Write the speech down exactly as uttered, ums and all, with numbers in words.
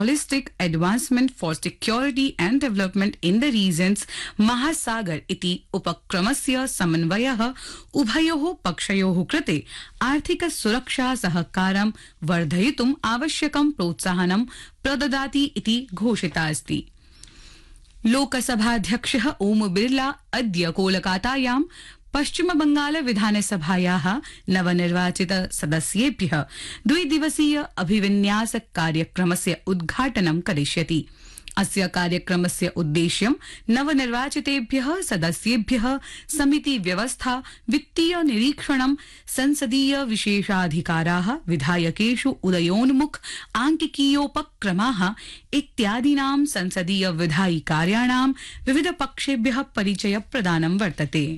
holistic advancement for security and development in the regions Mahasagar इति उपक्रमस्य समन्वयः उभयोः पक्षयोः कृते आर्थिक सुरक्षा सहकारं वर्धयितुम् आवश्यकं प्रोत्साहनं प्रददाति इति घोषिता अस्ति। लोकसभाध्यक्षः ओम बिरला अद्य कोलकातायां पश्चिम बंगाल विधानसभायाः नवनिर्वाचित सदस्येभ्यः द्विदिवसीय अभिविन्यास कार्यक्रमस्य उद्घाटनं करिष्यति। अस्य कार्यक्रमस्य उद्देश्यं नवनिर्वाचितेभ्यः सदस्येभ्यः समिति व्यवस्था, वित्तीय निरीक्षणं, संसदीय विशेषाधिकाराः, विधायकेषु उदयोन्मुख आंकिकीयोपक्रमाः इत्यादीनां संसदीय विधायि कार्याणां विविध पक्षेभ्यः परिचय प्रदानं वर्तते।